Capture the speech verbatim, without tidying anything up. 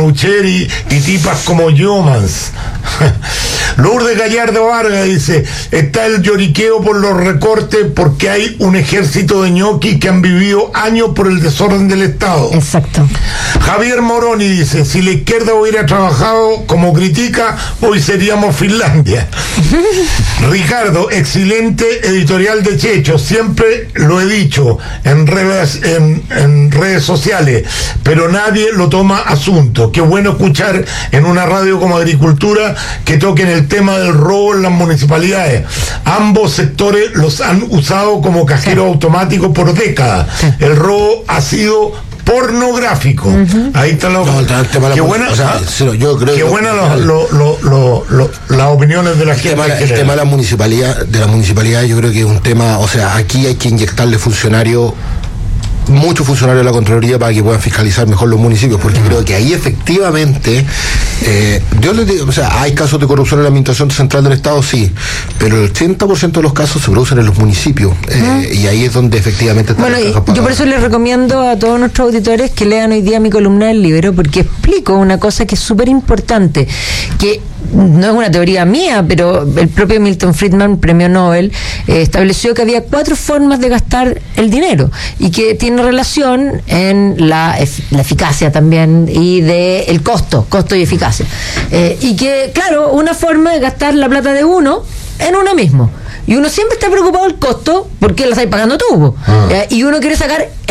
Manucheri y tipas como Yomans. Lourdes Gallardo Vargas dice: está el lloriqueo por los recortes porque hay un ejército de ñoquis que han vivido años por el desorden del Estado. Exacto. Javier Moroni dice: si la izquierda hubiera trabajado como critica, hoy seríamos Finlandia. Ricardo: excelente editorial de Checho, siempre lo he dicho en redes, en, en redes sociales, pero nadie lo toma asunto. Qué bueno escuchar en una radio como Agricultura que toquen el tema del robo en las municipalidades. Ambos sectores los han usado como cajero sí. automático por décadas. Sí. El robo ha sido pornográfico. Uh-huh. Ahí está la no, qué buena, o sea, yo creo qué buena lo, lo, lo, lo, lo, las opiniones de la el gente. Tema, el tema de la municipalidad, de la municipalidad, yo creo que es un tema, o sea, aquí hay que inyectarle funcionarios, muchos funcionarios de la Contraloría para que puedan fiscalizar mejor los municipios, porque uh-huh. creo que ahí efectivamente eh, yo les digo, o sea, hay casos de corrupción en la administración central del Estado, sí, pero el ochenta por ciento de los casos se producen en los municipios, eh, uh-huh. y ahí es donde efectivamente está. Bueno, yo por eso les recomiendo a todos nuestros auditores que lean hoy día mi columna del Libero, porque explico una cosa que es súper importante, que no es una teoría mía, pero el propio Milton Friedman, premio Nobel, eh, estableció que había cuatro formas de gastar el dinero y que tiene relación en la, la eficacia también y de el costo, costo y eficacia. Eh, y que, claro, una forma de gastar la plata de uno en uno mismo. Y uno siempre está preocupado del costo porque lo estáis pagando tú. Ah. Eh, y uno quiere sacar